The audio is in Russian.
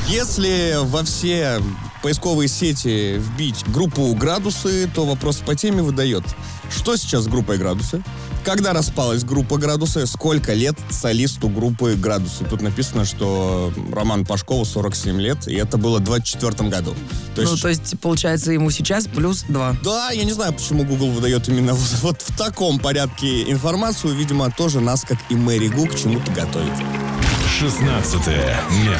Если во все поисковые сети вбить группу «Градусы», то вопрос по теме выдает. Что сейчас с группой «Градусы»? Когда распалась группа «Градусы»? Сколько лет солисту группы «Градусы»? Тут написано, что Роману Пашкову 47 лет, и это было в 24 году. То есть, получается, ему сейчас плюс 2. Да, я не знаю, почему Google выдает именно вот в таком порядке информацию. Видимо, тоже нас, как и Мэри Гу, к чему-то готовит. 16 место.